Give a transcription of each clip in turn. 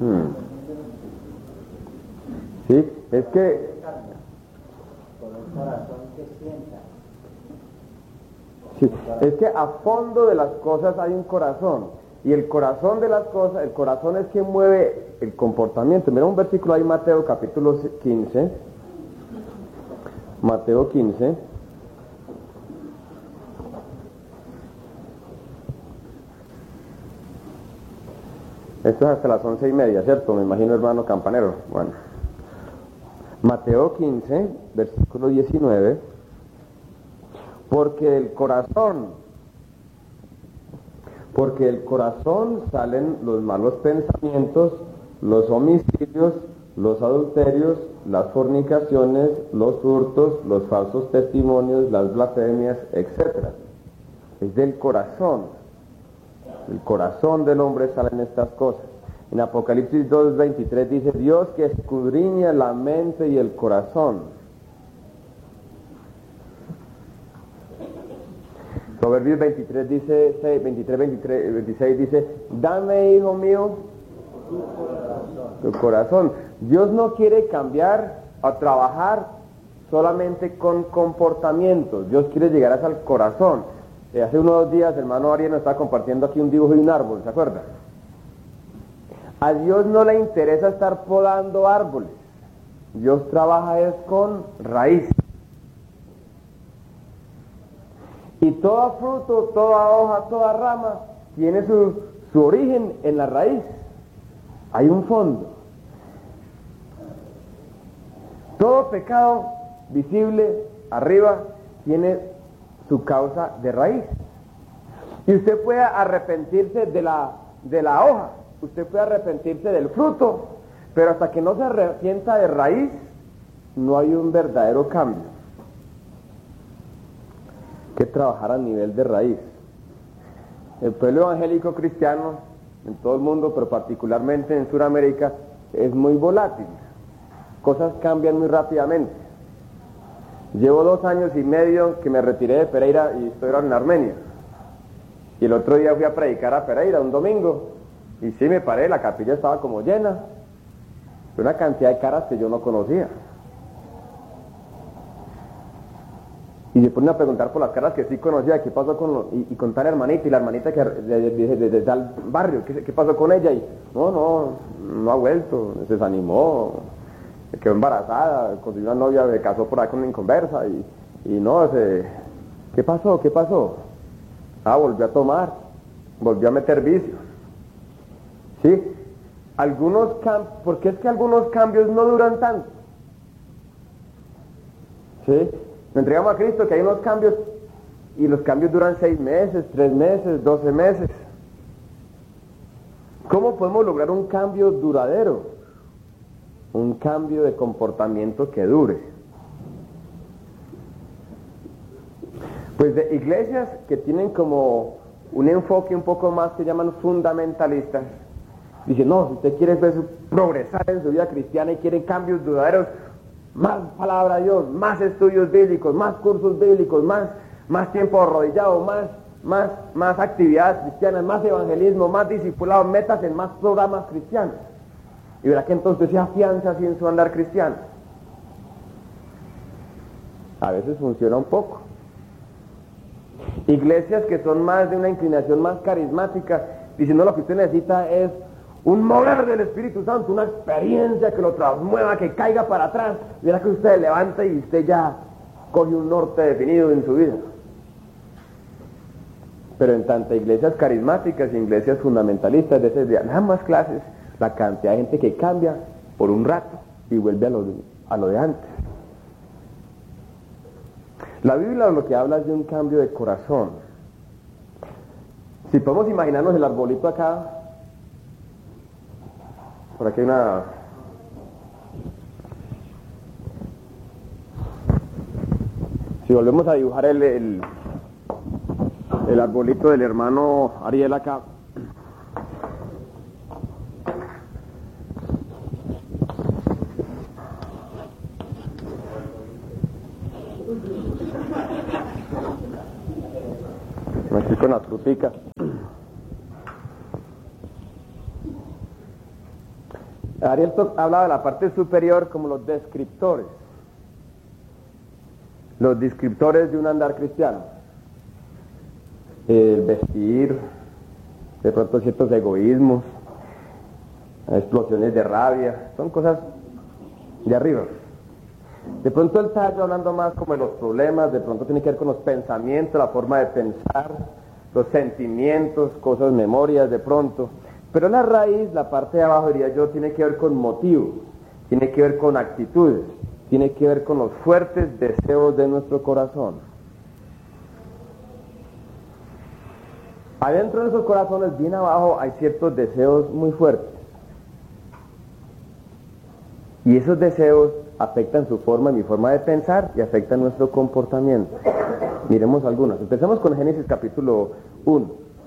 Hmm. Sí, es que sí, es que a fondo de las cosas hay un corazón, y el corazón de las cosas, el corazón es quien mueve el comportamiento. Mira un versículo ahí, Mateo capítulo 15, Mateo 15. Esto es hasta las 11:30, ¿cierto? Me imagino, hermano campanero. Bueno, Mateo 15, versículo 19. Porque del corazón salen los malos pensamientos, los homicidios, los adulterios, las fornicaciones, los hurtos, los falsos testimonios, las blasfemias, etc. Es del corazón. El corazón del hombre salen estas cosas. En Apocalipsis 2:23 dice: Dios que escudriña la mente y el corazón. Proverbios 23 dice, 26 dice: dame, hijo mío, tu corazón. Dios no quiere cambiar a trabajar solamente con comportamientos. Dios quiere llegar hasta el corazón. Hace unos días, hermano Ariel nos estaba compartiendo aquí un dibujo de un árbol, ¿se acuerda? A Dios no le interesa estar podando árboles. Dios trabaja es con raíz. Y todo fruto, toda hoja, toda rama tiene su origen en la raíz. Hay un fondo. Todo pecado visible arriba tiene su causa de raíz. Y usted puede arrepentirse de la hoja, usted puede arrepentirse del fruto, pero hasta que no se arrepienta de raíz, no hay un verdadero cambio. Que trabajar a nivel de raíz. El pueblo evangélico cristiano en todo el mundo, pero particularmente en Sudamérica, es muy volátil. Cosas cambian muy rápidamente. Llevo 2 años y medio que me retiré de Pereira y estoy ahora en Armenia. Y el otro día fui a predicar a Pereira, un domingo, y sí me paré, la capilla estaba como llena, de una cantidad de caras que yo no conocía. Y se ponen a preguntar por las caras que sí conocía, qué pasó con tal hermanita, y la hermanita que de tal barrio, ¿qué pasó con ella? Y no ha vuelto, se desanimó, quedó embarazada, consiguió una novia, se casó por ahí con una inconversa, ¿qué pasó? Volvió a tomar, volvió a meter vicios. ¿Sí? Porque es que algunos cambios no duran tanto. ¿Sí? Nos entregamos a Cristo, que hay unos cambios, y los cambios duran 6 meses, 3 meses, 12 meses. ¿Cómo podemos lograr un cambio duradero? Un cambio de comportamiento que dure. Pues de iglesias que tienen como un enfoque un poco más que llaman fundamentalistas, dicen: no, si usted quiere progresar en su vida cristiana y quiere cambios duraderos, más palabra de Dios, más estudios bíblicos, más cursos bíblicos, más tiempo arrodillado, más actividades cristianas, más evangelismo, más discipulado, metas en más programas cristianos. Y verá que entonces se afianza así en su andar cristiano. A veces funciona un poco. Iglesias que son más de una inclinación más carismática, diciendo lo que usted necesita es un mover del Espíritu Santo, una experiencia que lo transmueva, que caiga para atrás, y verá que usted se levanta y usted ya coge un norte definido en su vida. Pero en tanto iglesias carismáticas y iglesias fundamentalistas, de esas de ambas clases, la cantidad de gente que cambia por un rato y vuelve a lo de antes. La Biblia lo que habla es de un cambio de corazón. Si podemos imaginarnos el arbolito acá, por aquí hay una... Si volvemos a dibujar el arbolito del hermano Ariel acá, aquí con las fruticas. Ariel habla de la parte superior como los descriptores de un andar cristiano. El vestir, de pronto ciertos egoísmos, explosiones de rabia, son cosas de arriba. De pronto él está hablando más como de los problemas, de pronto tiene que ver con los pensamientos, la forma de pensar, los sentimientos, cosas, memorias de pronto. Pero la raíz, la parte de abajo diría yo, tiene que ver con motivos, tiene que ver con actitudes, tiene que ver con los fuertes deseos de nuestro corazón. Adentro de esos corazones, bien abajo, hay ciertos deseos muy fuertes. Y esos deseos afectan su forma, mi forma de pensar y afectan nuestro comportamiento. Miremos algunas. Empecemos con Génesis capítulo 1.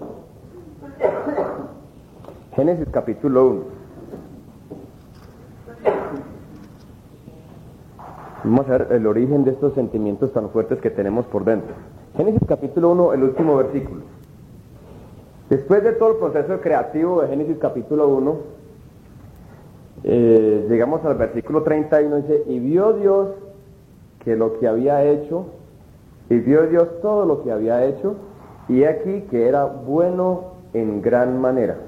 Génesis capítulo 1. Vamos a ver el origen de estos sentimientos tan fuertes que tenemos por dentro. Génesis capítulo 1, el último versículo. Después de todo el proceso creativo de Génesis capítulo 1, llegamos al versículo 31, dice, y vio Dios que lo que había hecho, y vio Dios todo lo que había hecho, y aquí que era bueno en gran manera.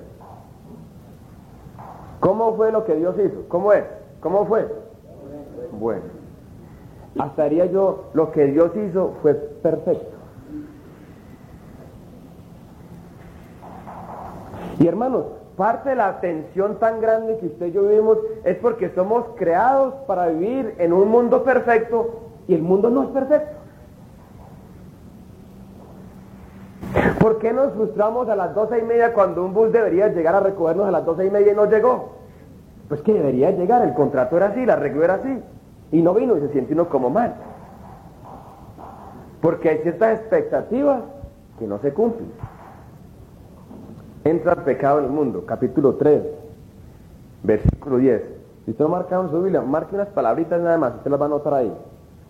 ¿Cómo fue lo que Dios hizo? ¿Cómo es? ¿Cómo fue? Bueno. Hasta diría yo, lo que Dios hizo fue perfecto. Y hermanos, parte de la tensión tan grande que usted y yo vivimos es porque somos creados para vivir en un mundo perfecto y el mundo no es perfecto. ¿Por qué nos frustramos a las 12:30 cuando un bus debería llegar a recogernos a las 12:30 y no llegó? Pues que debería llegar, el contrato era así, la regla era así, y no vino y se siente uno como mal. Porque hay ciertas expectativas que no se cumplen. Entra el pecado en el mundo, capítulo 3, versículo 10. Si usted no marca en su Biblia, marque unas palabritas nada más, usted las va a anotar ahí.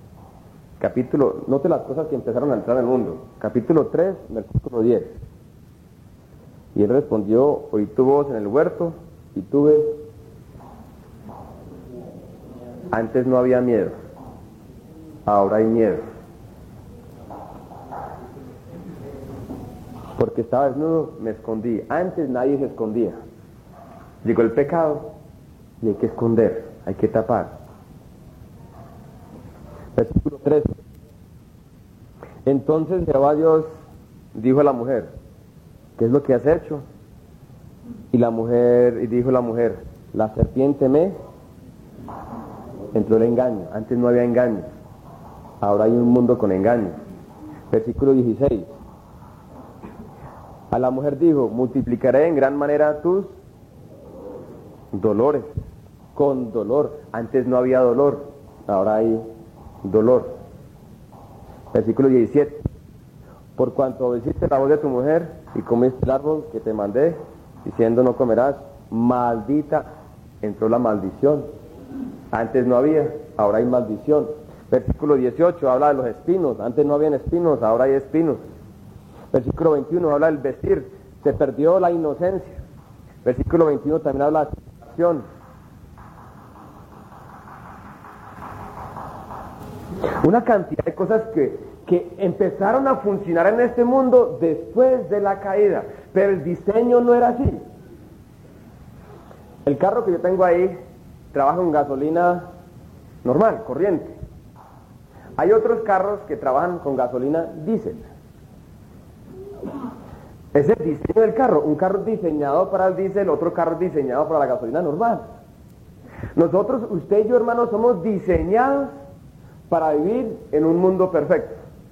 Note las cosas que empezaron a entrar en el mundo. Capítulo 3, versículo 10. Y él respondió, oí tu voz en el huerto y tuve... Antes no había miedo, ahora hay miedo. Porque estaba desnudo, me escondí. Antes nadie se escondía. Llegó el pecado y hay que esconder, hay que tapar. Versículo 13. Entonces Jehová Dios dijo a la mujer, ¿qué es lo que has hecho? Y dijo la mujer, la serpiente me entró el engaño. Antes no había engaño, ahora hay un mundo con engaño. Versículo 16. A la mujer dijo, multiplicaré en gran manera tus dolores. Con dolor. Antes no había dolor, ahora hay dolor. Versículo 17. Por cuanto obedeciste la voz de tu mujer y comiste el árbol que te mandé, diciendo no comerás, maldita, entró la maldición. Antes no había, ahora hay maldición. Versículo 18 habla de los espinos. Antes no habían espinos, ahora hay espinos. Versículo 21 habla del vestir, se perdió la inocencia. Versículo 21 también habla de la acción. Una cantidad de cosas que empezaron a funcionar en este mundo después de la caída, pero el diseño no era así. El carro que yo tengo ahí trabaja con gasolina normal, corriente. Hay otros carros que trabajan con gasolina diésel. Es el diseño del carro, un carro diseñado para el diésel, otro carro diseñado para la gasolina normal. Nosotros, usted y yo, hermanos, somos diseñados para vivir en un mundo perfecto.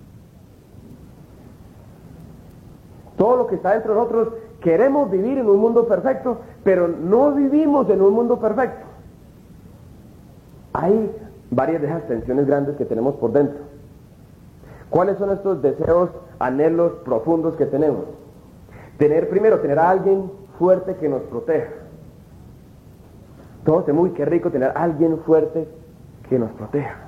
Todo lo que está dentro de nosotros, queremos vivir en un mundo perfecto, pero no vivimos en un mundo perfecto. Hay varias de esas tensiones grandes que tenemos por dentro. ¿Cuáles son estos deseos, anhelos profundos que tenemos? Primero, tener a alguien fuerte que nos proteja. Todos tenemos, qué rico tener a alguien fuerte que nos proteja.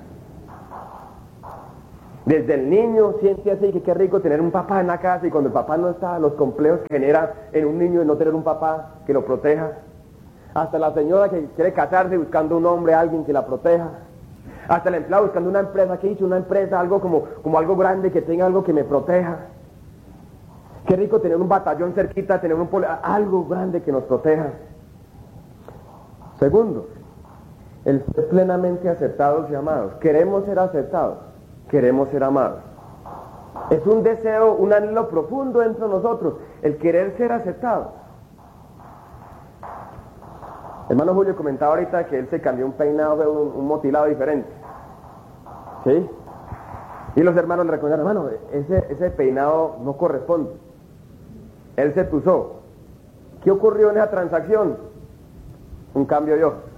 Desde el niño siente así que qué rico tener un papá en la casa, y cuando el papá no está, los complejos que genera en un niño de no tener un papá que lo proteja. hasta la señora que quiere casarse buscando un hombre, alguien que la proteja, hasta el empleado buscando una empresa, ¿qué hizo? Una empresa, algo como algo grande, que tenga algo que me proteja. Qué rico tener un batallón cerquita, tener algo grande que nos proteja. Segundo, el ser plenamente aceptados y amados. Queremos ser aceptados, queremos ser amados. Es un deseo, un anhelo profundo dentro de nosotros, el querer ser aceptados. Hermano Julio comentaba ahorita que él se cambió un peinado, fue un motilado diferente. ¿Sí? Y los hermanos le reconocieron, hermano, ese peinado no corresponde. Él se tuzó. ¿Qué ocurrió en esa transacción? Un cambio de ojos.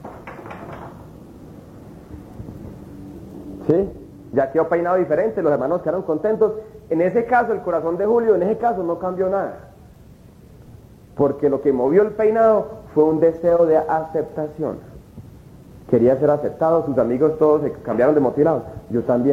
¿Sí? Ya quedó peinado diferente, los hermanos quedaron contentos. En ese caso, el corazón de Julio, en ese caso no cambió nada. Porque lo que movió el peinado fue un deseo de aceptación. Quería ser aceptado, sus amigos todos se cambiaron de motilados, yo también.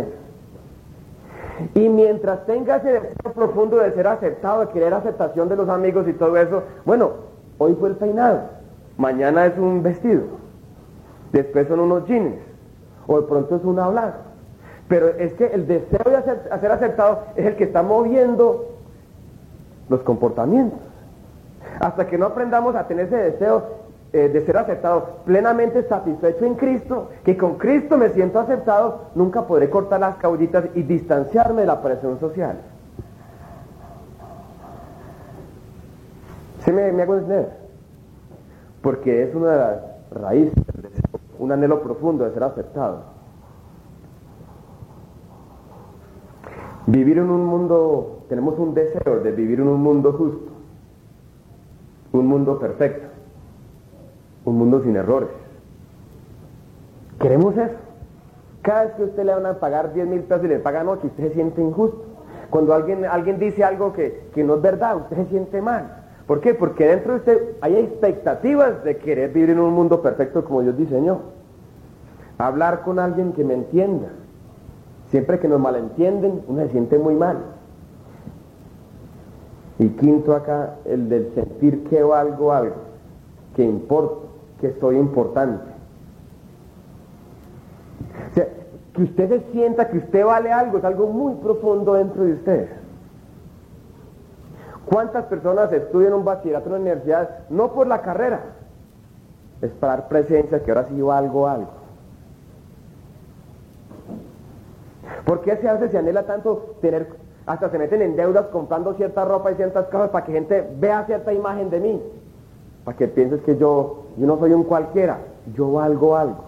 Y mientras tenga ese deseo profundo de ser aceptado, de querer aceptación de los amigos y todo eso, bueno, hoy fue el peinado, mañana es un vestido, después son unos jeans, o de pronto es un hablar. Pero es que el deseo de ser aceptado es el que está moviendo los comportamientos. Hasta que no aprendamos a tener ese deseo de ser aceptado, plenamente satisfecho en Cristo, que con Cristo me siento aceptado, nunca podré cortar las caudillas y distanciarme de la presión social. ¿Sí me hago entender? Porque es una de las raíces del deseo, un anhelo profundo de ser aceptado. Vivir en un mundo, tenemos un deseo de vivir en un mundo justo, un mundo perfecto, un mundo sin errores. Queremos eso. Cada vez que a usted le van a pagar 10,000 pesos y le pagan 8, usted se siente injusto. Cuando alguien dice algo que no es verdad, usted se siente mal. ¿Por qué? Porque dentro de usted hay expectativas de querer vivir en un mundo perfecto como Dios diseñó. Hablar con alguien que me entienda. Siempre que nos malentienden, uno se siente muy mal. Y quinto acá, el del sentir que valgo algo, que importo, que soy importante. O sea, que usted se sienta que usted vale algo, es algo muy profundo dentro de usted. ¿Cuántas personas estudian un bachillerato en la universidad? No por la carrera, es para dar presencia, que ahora sí valgo algo. ¿Por qué se anhela tanto tener, hasta se meten en deudas comprando cierta ropa y ciertas cosas para que gente vea cierta imagen de mí? Para que pienses que yo no soy un cualquiera, yo valgo algo.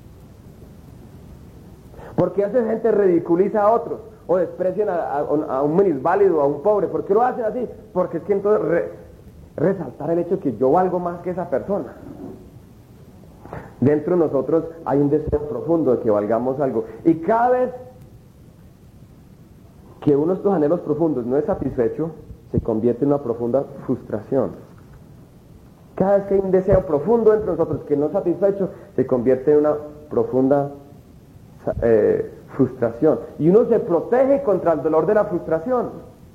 ¿Por qué hace gente ridiculiza a otros o desprecian a un minusválido, a un pobre? ¿Por qué lo hacen así? Porque es que entonces resaltar el hecho de que yo valgo más que esa persona. Dentro de nosotros hay un deseo profundo de que valgamos algo. Y cada vez que uno de estos anhelos profundos no es satisfecho, se convierte en una profunda frustración. Cada vez que hay un deseo profundo entre nosotros que no es satisfecho, se convierte en una profunda frustración. Y uno se protege contra el dolor de la frustración.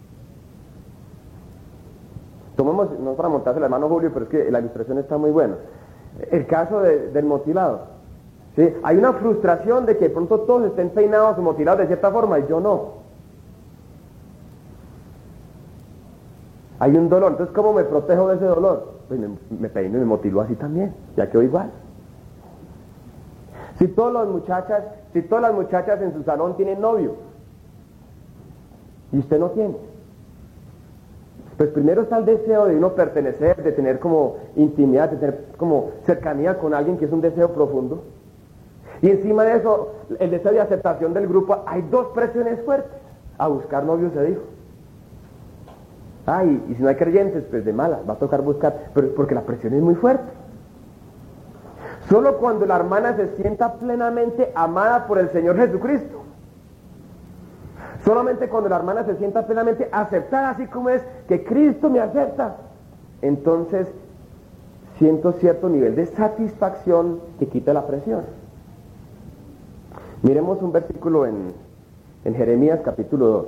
Tomamos, no para montarse la hermano Julio, pero es que la ilustración está muy buena. El caso del motilado. ¿Sí? Hay una frustración de que de pronto todos estén peinados o motilados de cierta forma y yo no. Hay un dolor, entonces ¿cómo me protejo de ese dolor? Pues me peino y me motilo así también, ya quedo igual. Si todas las muchachas en su salón tienen novio y usted no tiene, pues primero está el deseo de uno pertenecer, de tener como intimidad, de tener como cercanía con alguien, que es un deseo profundo. Y encima de eso, el deseo de aceptación del grupo. Hay dos presiones fuertes. A buscar novio se dijo. Y si no hay creyentes, pues de malas, va a tocar buscar, pero porque la presión es muy fuerte. Solo cuando la hermana se sienta plenamente amada por el Señor Jesucristo, solamente cuando la hermana se sienta plenamente aceptada así como es, que Cristo me acepta, entonces siento cierto nivel de satisfacción que quita la presión. Miremos un versículo en Jeremías capítulo 2.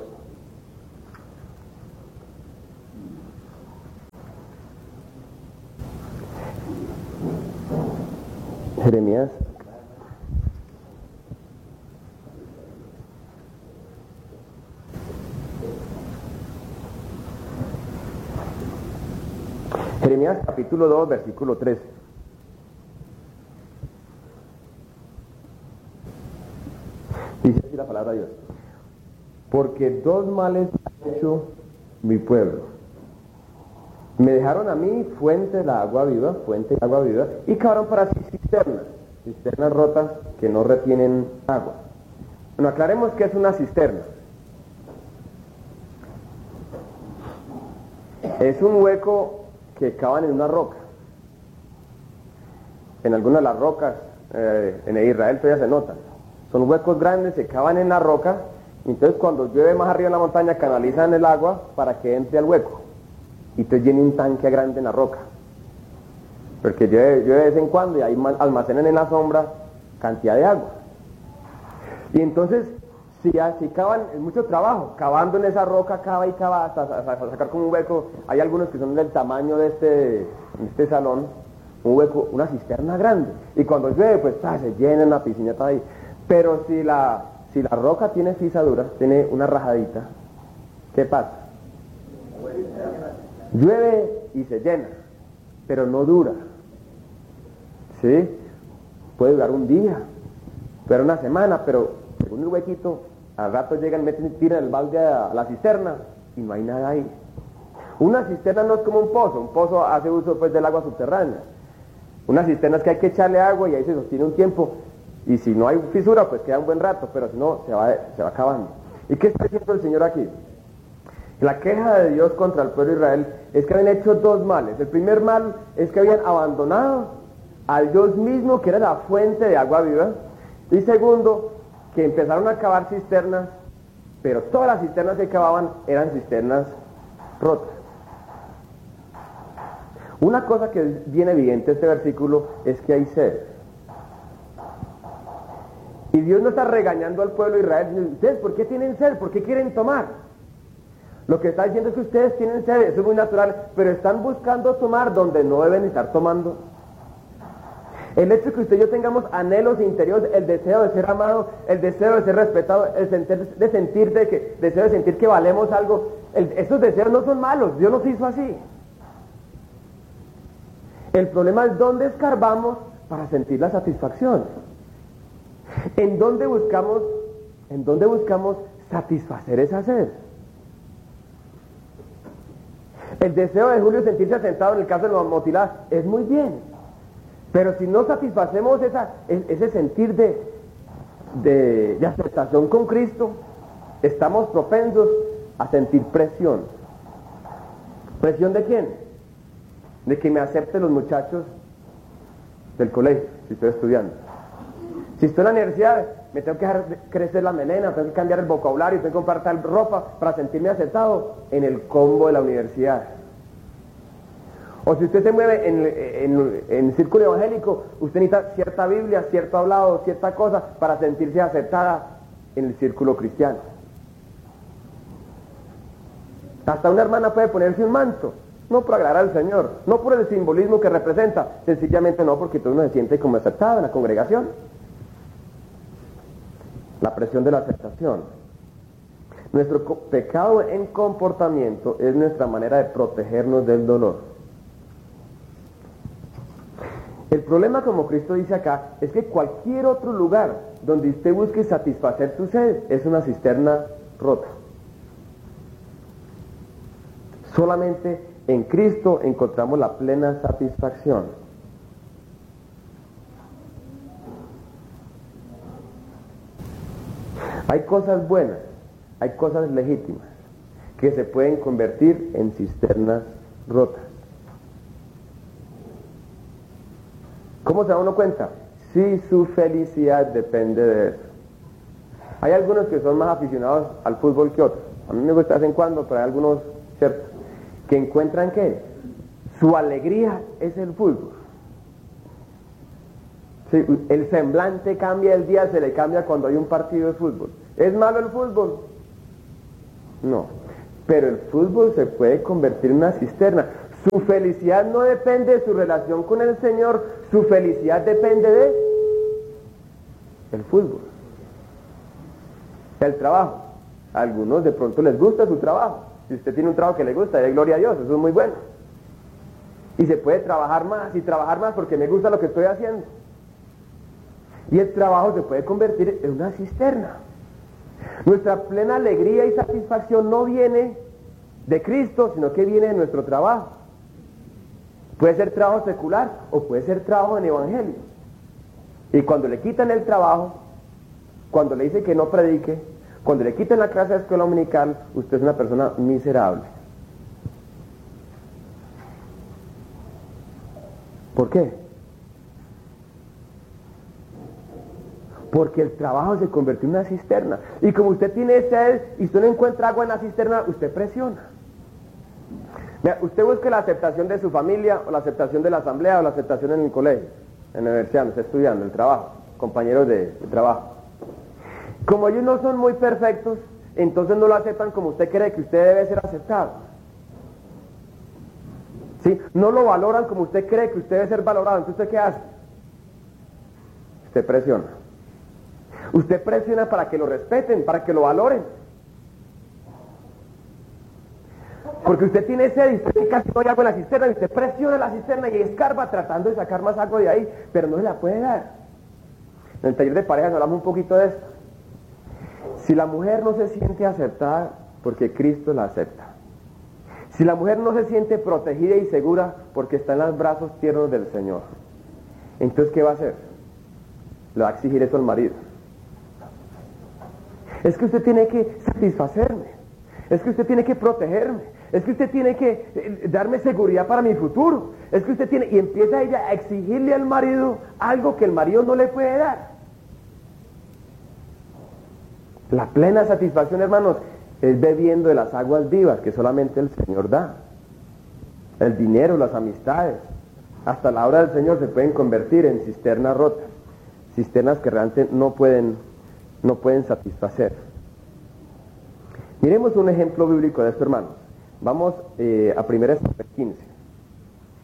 Jeremías. Jeremías capítulo 2, versículo 3. Dice así la palabra de Dios. Porque dos males ha hecho mi pueblo. Me dejaron a mí fuente de agua viva, y cavaron para sí cisternas rotas que no retienen agua. Bueno, aclaremos qué es una cisterna. Es un hueco que cavan en una roca. En algunas de las rocas, en Israel todavía se notan. Son huecos grandes, se cavan en la roca, y entonces cuando llueve más arriba en la montaña canalizan el agua para que entre al hueco. Y entonces llene un tanque grande en la roca. Porque llueve de vez en cuando y ahí almacenan en la sombra cantidad de agua. Y entonces, si cavan, es mucho trabajo, cavando en esa roca, cava y cava hasta sacar como un hueco. Hay algunos que son del tamaño de este salón, un hueco, una cisterna grande. Y cuando llueve, pues se llena la piscina está ahí. Pero si la roca tiene fisaduras, tiene una rajadita, ¿qué pasa? Llueve y se llena, pero no dura. ¿Sí? Puede durar un día, puede durar una semana, pero según el huequito, al rato llegan, tiran el balde a la cisterna y no hay nada ahí. Una cisterna no es como un pozo hace uso pues del agua subterránea. Una cisterna es que hay que echarle agua y ahí se sostiene un tiempo, y si no hay fisura pues queda un buen rato, pero si no se va acabando. ¿Y qué está diciendo el Señor aquí? La queja de Dios contra el pueblo de Israel es que habían hecho dos males. El primer mal es que habían abandonado al Dios mismo, que era la fuente de agua viva. Y segundo, que empezaron a cavar cisternas, pero todas las cisternas que cavaban eran cisternas rotas. Una cosa que es bien evidente en este versículo es que hay sed. Y Dios no está regañando al pueblo de Israel. ¿Ustedes por qué tienen sed? ¿Por qué quieren tomar? Lo que está diciendo es que ustedes tienen sed, eso es muy natural, pero están buscando tomar donde no deben estar tomando. El hecho de que usted y yo tengamos anhelos interiores, el deseo de ser amado, el deseo de ser respetado, el deseo de sentir que valemos algo, esos deseos no son malos, Dios nos hizo así. El problema es dónde escarbamos para sentir la satisfacción. ¿En dónde buscamos satisfacer esa sed? El deseo de Julio de sentirse sentado en el caso de los motilados es muy bien, pero si no satisfacemos ese sentir de aceptación con Cristo, estamos propensos a sentir presión. ¿Presión de quién? De que me acepten los muchachos del colegio, si estoy estudiando. Si estoy en la universidad, me tengo que dejar crecer la melena, tengo que cambiar el vocabulario, tengo que comprar tal ropa para sentirme aceptado en el combo de la universidad. O si usted se mueve en el círculo evangélico, usted necesita cierta Biblia, cierto hablado, cierta cosa para sentirse aceptada en el círculo cristiano. Hasta una hermana puede ponerse un manto, no por agradar al Señor, no por el simbolismo que representa, sencillamente no, porque todo uno se siente como aceptado en la congregación. La presión de la aceptación. Nuestro pecado en comportamiento es nuestra manera de protegernos del dolor. El problema, como Cristo dice acá, es que cualquier otro lugar donde usted busque satisfacer su sed es una cisterna rota. Solamente en Cristo encontramos la plena satisfacción. Hay cosas buenas, hay cosas legítimas que se pueden convertir en cisternas rotas. ¿Cómo se da uno cuenta? Si su felicidad depende de eso. Hay algunos que son más aficionados al fútbol que otros. A mí me gusta de vez en cuando, pero hay algunos, ¿cierto?, que encuentran que su alegría es el fútbol. Sí, el semblante cambia, el día se le cambia cuando hay un partido de fútbol. ¿Es malo el fútbol? No. Pero el fútbol se puede convertir en una cisterna. Su felicidad no depende de su relación con el Señor, su felicidad depende de el fútbol, el trabajo. A algunos de pronto les gusta su trabajo. Si usted tiene un trabajo que le gusta, dé gloria a Dios, eso es muy bueno. Y se puede trabajar más y trabajar más porque me gusta lo que estoy haciendo. Y el trabajo se puede convertir en una cisterna. Nuestra plena alegría y satisfacción no viene de Cristo, sino que viene de nuestro trabajo. Puede ser trabajo secular o puede ser trabajo en evangelio. Y cuando le quitan el trabajo, cuando le dicen que no predique, cuando le quitan la clase de escuela dominical, usted es una persona miserable. ¿Por qué? Porque el trabajo se convirtió en una cisterna. Y como usted tiene sed y usted no encuentra agua en la cisterna, usted presiona. Mira, usted busque la aceptación de su familia, o la aceptación de la asamblea, o la aceptación en el colegio, en la universidad, donde está estudiando, el trabajo, compañeros de trabajo. Como ellos no son muy perfectos, entonces no lo aceptan como usted cree que usted debe ser aceptado. ¿Sí? No lo valoran como usted cree que usted debe ser valorado. Entonces, ¿usted qué hace? Usted presiona. Usted presiona para que lo respeten, para que lo valoren. Porque usted tiene sed y usted casi no hay agua en la cisterna y usted presiona la cisterna y escarba tratando de sacar más agua de ahí, pero no se la puede dar. En el taller de parejas hablamos un poquito de esto. Si la mujer no se siente aceptada, porque Cristo la acepta. Si la mujer no se siente protegida y segura, porque está en los brazos tiernos del Señor, entonces ¿qué va a hacer? Le va a exigir eso al marido. Es que usted tiene que satisfacerme, es que usted tiene que protegerme, es que usted tiene que darme seguridad para mi futuro, es que usted tiene... Y empieza ella a exigirle al marido algo que el marido no le puede dar. La plena satisfacción, hermanos, es bebiendo de las aguas vivas que solamente el Señor da. El dinero, las amistades, hasta la obra del Señor se pueden convertir en cisternas rotas, cisternas que realmente no pueden satisfacer. Miremos un ejemplo bíblico de esto, hermanos. Vamos a 1 Samuel 15.